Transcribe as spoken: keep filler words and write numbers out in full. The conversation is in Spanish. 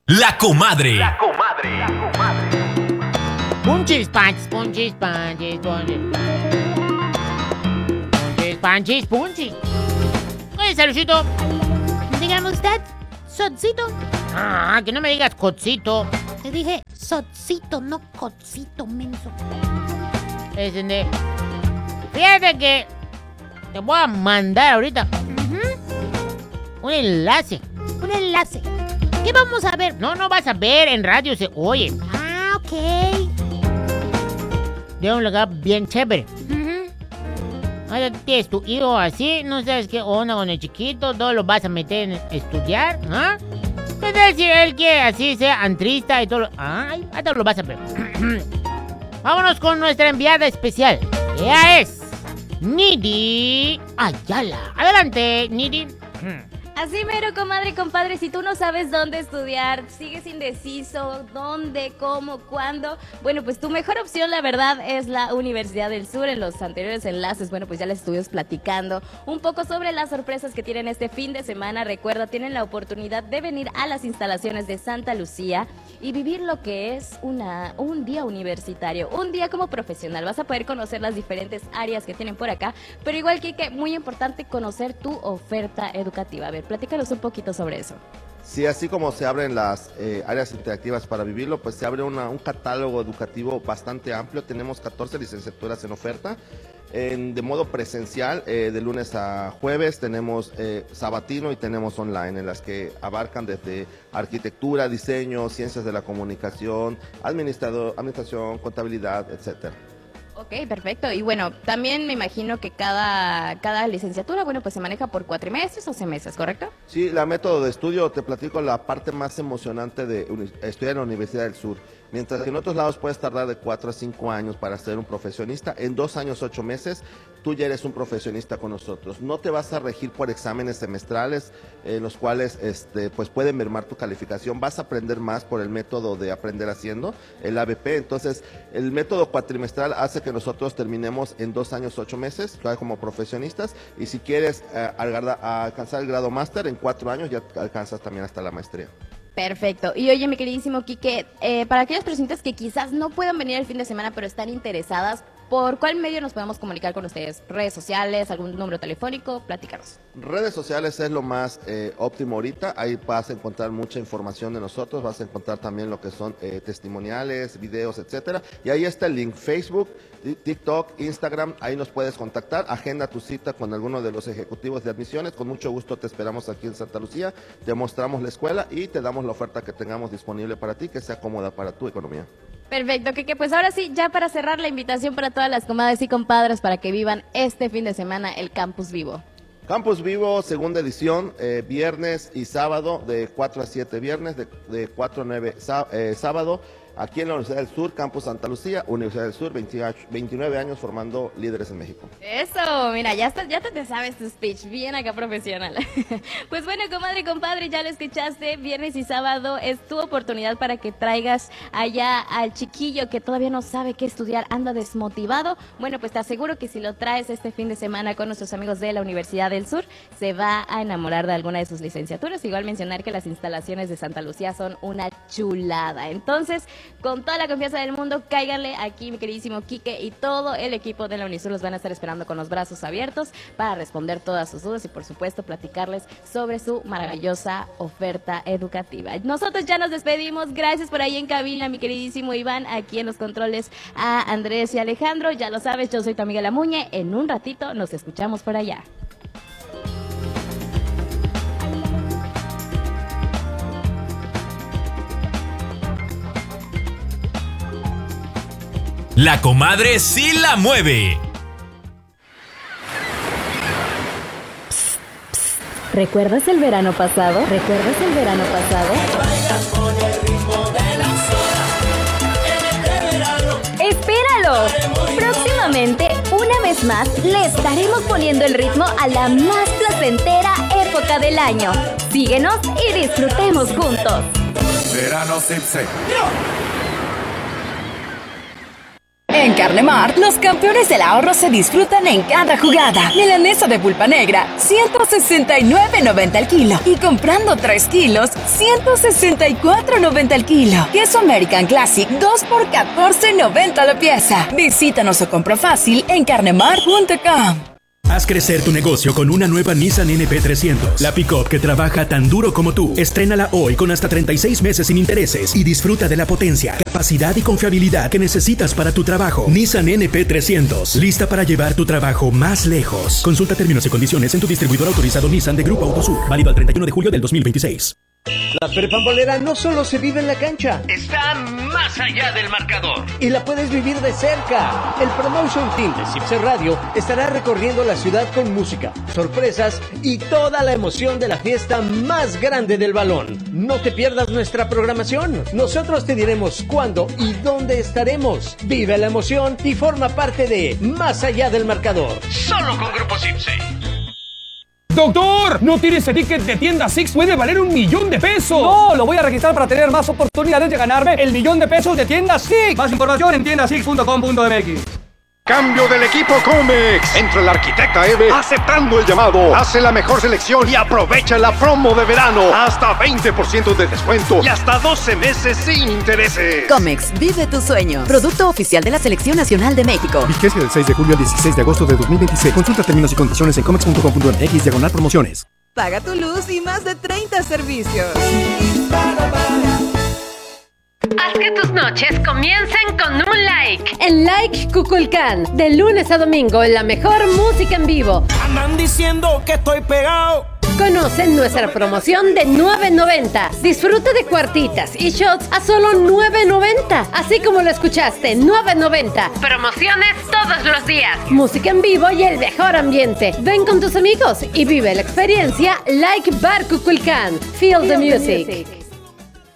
La comadre. La comadre. La comadre. Punchis, panchis, punchis, panchis, punchis. Punchis, panchis, punchis. Oye, Salucito. Dígame usted, Sotcito. Ah, que no me digas cocito. Te dije Sotcito, no cocito, menso. Es de... Fíjate que te voy a mandar ahorita Uh-huh. un enlace. Un enlace. ¿Qué vamos a ver? No, no vas a ver, en radio se oye. Ah, ok. De un lugar bien chévere. Uh-huh. Ahora tienes tu hijo así, no sabes qué onda con el chiquito, todo lo vas a meter en estudiar, ¿ah? ¿Qué tal si él quiere así sea antrista y todo lo... Ay, hasta lo vas a ver. Vámonos con nuestra enviada especial. Ella es Nidi Ayala. Adelante, Nidi. Así mero, comadre y compadre, si tú no sabes dónde estudiar, sigues indeciso, dónde, cómo, cuándo, bueno, pues tu mejor opción, la verdad, es la Universidad del Sur. En los anteriores enlaces, bueno, pues ya les estuvimos platicando un poco sobre las sorpresas que tienen este fin de semana. Recuerda, tienen la oportunidad de venir a las instalaciones de Santa Lucía y vivir lo que es una, un día universitario, un día como profesional. Vas a poder conocer las diferentes áreas que tienen por acá, pero igual, Kike, muy importante conocer tu oferta educativa. A ver, platícanos un poquito sobre eso. Sí, así como se abren las eh, áreas interactivas para vivirlo, pues se abre una, un catálogo educativo bastante amplio. Tenemos catorce licenciaturas en oferta. En, de modo presencial, eh, de lunes a jueves, tenemos eh, sabatino y tenemos online, en las que abarcan desde arquitectura, diseño, ciencias de la comunicación, administrador, administración, contabilidad, etcétera. Ok, perfecto. Y bueno, también me imagino que cada, cada licenciatura, bueno, pues se maneja por cuatrimestres o semestres, ¿correcto? Sí, la método de estudio, te platico la parte más emocionante de uni- estudiar en la Universidad del Sur. Mientras que en otros lados puedes tardar de cuatro a cinco años para ser un profesionista, en dos años, ocho meses, tú ya eres un profesionista con nosotros. No te vas a regir por exámenes semestrales, en eh, los cuales este, pues pueden mermar tu calificación. Vas a aprender más por el método de aprender haciendo, el A B P. Entonces, el método cuatrimestral hace que nosotros terminemos en dos años, ocho meses, como profesionistas. Y si quieres eh, alcanzar el grado máster, en cuatro años ya alcanzas también hasta la maestría. Perfecto. Y oye, mi queridísimo Quique, eh, para aquellas personas que quizás no puedan venir el fin de semana, pero están interesadas, ¿por cuál medio nos podemos comunicar con ustedes? ¿Redes sociales, algún número telefónico? Platícanos. Redes sociales es lo más eh, óptimo ahorita. Ahí vas a encontrar mucha información de nosotros, vas a encontrar también lo que son eh, testimoniales, videos, etcétera. Y ahí está el link: Facebook, TikTok, Instagram. Ahí nos puedes contactar. Agenda tu cita con alguno de los ejecutivos de admisiones. Con mucho gusto te esperamos aquí en Santa Lucía. Te mostramos la escuela y te damos la oferta que tengamos disponible para ti, que sea cómoda para tu economía. Perfecto, Kike. Pues ahora sí, ya para cerrar, la invitación para todas las comadres y compadres para que vivan este fin de semana el Campus Vivo. Campus Vivo, segunda edición, eh, viernes y sábado, de cuatro a siete viernes, de, de cuatro a nueve sá, eh, sábado, aquí en la Universidad del Sur, Campus Santa Lucía, Universidad del Sur, veintiocho, veintinueve años formando líderes en México. Eso, mira, ya, está, ya te, te sabes tu speech, bien acá profesional. Pues bueno, comadre y compadre, ya lo escuchaste, viernes y sábado es tu oportunidad para que traigas allá al chiquillo que todavía no sabe qué estudiar, anda desmotivado. Bueno, pues te aseguro que si lo traes este fin de semana con nuestros amigos de la Universidad del Sur, se va a enamorar de alguna de sus licenciaturas. Igual mencionar que las instalaciones de Santa Lucía son una chulada. Entonces, con toda la confianza del mundo, cáiganle aquí, mi queridísimo Quique y todo el equipo de la Unisur los van a estar esperando con los brazos abiertos para responder todas sus dudas y, por supuesto, platicarles sobre su maravillosa oferta educativa. Nosotros ya nos despedimos. Gracias por ahí en cabina, mi queridísimo Iván, aquí en los controles a Andrés y Alejandro. Ya lo sabes, yo soy tu amiga La Muñe. En un ratito nos escuchamos por allá. La comadre sí la mueve. Psst, psst. ¿Recuerdas el verano pasado? ¿Recuerdas el verano pasado? ¡Espéralo! Próximamente, una vez más, le estaremos poniendo el ritmo a la más placentera época del año. Síguenos y disfrutemos juntos. Verano Sipse. En Carnemart, los campeones del ahorro se disfrutan en cada jugada. Milanesa de pulpa negra, ciento sesenta y nueve noventa al kilo. Y comprando tres kilos, ciento sesenta y cuatro noventa al kilo. Queso American Classic, dos por catorce noventa la pieza. Visítanos o compra fácil en carnemart punto com. Haz crecer tu negocio con una nueva Nissan N P trescientos. La pick-up que trabaja tan duro como tú. Estrénala hoy con hasta treinta y seis meses sin intereses y disfruta de la potencia, capacidad y confiabilidad que necesitas para tu trabajo. Nissan N P trescientos. Lista para llevar tu trabajo más lejos. Consulta términos y condiciones en tu distribuidor autorizado Nissan de Grupo Autosur. Válido al treinta y uno de julio del dos mil veintiséis. La prepambolera no solo se vive en la cancha, está más allá del marcador y la puedes vivir de cerca. El Promotion Team de Cipse Radio estará recorriendo la ciudad con música, sorpresas y toda la emoción de la fiesta más grande del balón. No te pierdas nuestra programación. Nosotros te diremos cuándo y dónde estaremos. Vive la emoción y forma parte de Más allá del marcador. Solo con Grupo Cipse. ¡Doctor! ¿No tienes ese ticket de tienda Six? ¡Puede valer un millón de pesos! No, lo voy a registrar para tener más oportunidades de ganarme el millón de pesos de tienda Six. Más información en tienda six punto com punto m x. Cambio del equipo Comex. Entra el arquitecta Eve aceptando el llamado. Hace la mejor selección y aprovecha la promo de verano. Hasta veinte por ciento de descuento y hasta doce meses sin intereses. Comex, vive tu sueño. Producto oficial de la Selección Nacional de México. Vigencia del seis de julio al dieciséis de agosto de dos mil veintiséis. Consulta términos y condiciones en comex punto com punto m x diagonal promociones. Paga tu luz y más de treinta servicios. Haz que tus noches comiencen con un like. En Like Kukulkan, de lunes a domingo, la mejor música en vivo. Andan diciendo que estoy pegado. Conocen nuestra promoción de nueve noventa. Disfruta de cuartitas y shots a solo nueve noventa. Así como lo escuchaste, nueve noventa. Promociones todos los días. Música en vivo y el mejor ambiente. Ven con tus amigos y vive la experiencia Like Bar Kukulkan. Feel the music.